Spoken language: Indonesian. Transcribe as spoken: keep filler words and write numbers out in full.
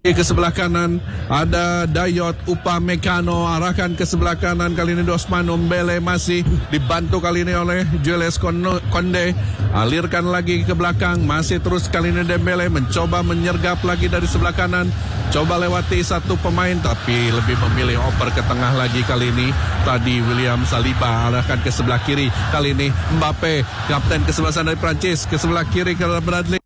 Ke sebelah kanan ada Dayot Upamecano, arahkan ke sebelah kanan kali ini Dosman Ombele masih dibantu kali ini oleh Jules Konde, alirkan lagi ke belakang, masih terus kali ini Dembele mencoba menyergap lagi dari sebelah kanan, coba lewati satu pemain tapi lebih memilih oper ke tengah lagi kali ini. Tadi William Saliba arahkan ke sebelah kiri, kali ini Mbappe kapten kesebelasan dari Prancis ke sebelah kiri ke Bradley.